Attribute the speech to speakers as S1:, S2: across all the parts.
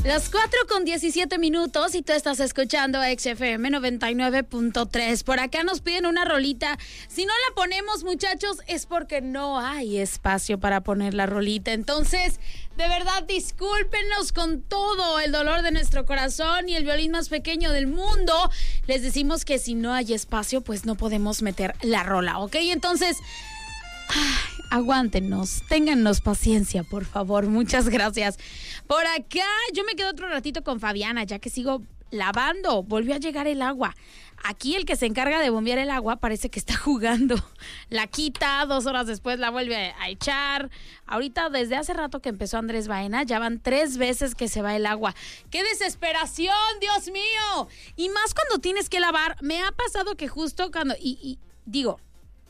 S1: Las 4:17 y tú estás escuchando XFM 99.3. Por acá nos piden una rolita. Si no la ponemos, muchachos, es porque no hay espacio para poner la rolita. Entonces, de verdad, discúlpenos con todo el dolor de nuestro corazón y el violín más pequeño del mundo. Les decimos que si no hay espacio, pues no podemos meter la rola, ¿ok? Entonces, aguántenos, téngannos paciencia, por favor. Muchas gracias. Por acá, yo me quedo otro ratito con Fabiana, ya que sigo lavando. Volvió a llegar el agua. Aquí el que se encarga de bombear el agua parece que está jugando. La quita, 2 horas después la vuelve a echar. Ahorita, desde hace rato que empezó Andrés Baena, ya van 3 veces que se va el agua. ¡Qué desesperación, Dios mío! Y más cuando tienes que lavar. Me ha pasado que justo cuando... digo...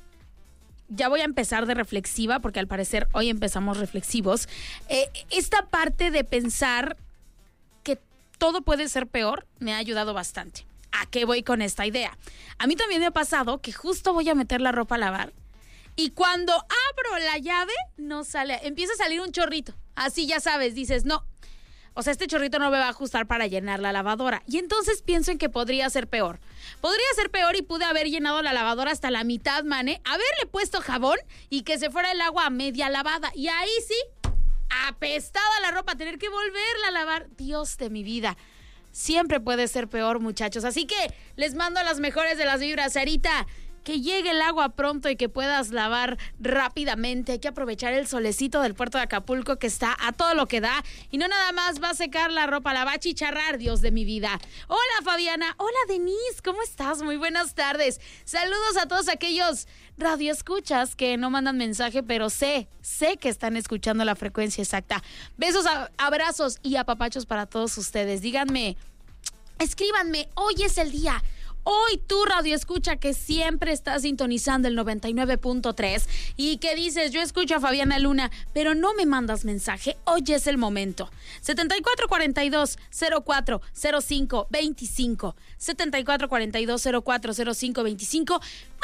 S1: Ya voy a empezar de reflexiva, porque al parecer hoy empezamos reflexivos. Esta parte de pensar que todo puede ser peor me ha ayudado bastante. ¿A qué voy con esta idea? A mí también me ha pasado que justo voy a meter la ropa a lavar y cuando abro la llave no sale, empieza a salir un chorrito. Así ya sabes, dices, no. O sea, este chorrito no me va a ajustar para llenar la lavadora. Y entonces pienso en que podría ser peor. Podría ser peor y pude haber llenado la lavadora hasta la mitad, mané. Haberle puesto jabón y que se fuera el agua a media lavada. Y ahí sí, apestada la ropa, tener que volverla a lavar. Dios de mi vida. Siempre puede ser peor, muchachos. Así que les mando las mejores de las vibras, Sarita. Que llegue el agua pronto y que puedas lavar rápidamente. Hay que aprovechar el solecito del puerto de Acapulco que está a todo lo que da. Y no nada más va a secar la ropa, la va a chicharrar, Dios de mi vida. Hola, Fabiana. Hola, Denise. ¿Cómo estás? Muy buenas tardes. Saludos a todos aquellos radioescuchas que no mandan mensaje, pero sé que están escuchando la frecuencia exacta. Besos, abrazos y apapachos para todos ustedes. Díganme, escríbanme, hoy es el día. Hoy tú, radio escucha, que siempre estás sintonizando el 99.3 y que dices, yo escucho a Fabiana Luna, pero no me mandas mensaje, hoy es el momento. 7442-040525, 7442-040525,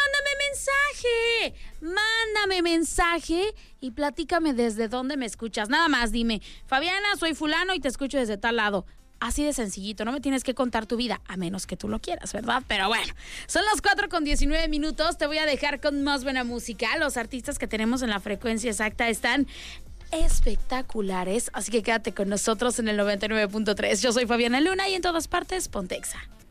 S1: mándame mensaje y platícame desde dónde me escuchas. Nada más dime, Fabiana, soy fulano y te escucho desde tal lado. Así de sencillito, no me tienes que contar tu vida, a menos que tú lo quieras, ¿verdad? Pero bueno, son las 4:19, te voy a dejar con más buena música. Los artistas que tenemos en la frecuencia exacta están espectaculares, así que quédate con nosotros en el 99.3. Yo soy Fabiana Luna y en todas partes, Pontexa.